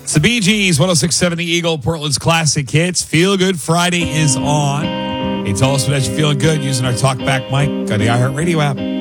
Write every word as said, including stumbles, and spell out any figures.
It's the Bee Gees, one oh six point seven The Eagle, Portland's classic hits. Feel Good Friday is on. Hey, tell us what has you feeling good using our Talkback mic on the iHeartRadio app.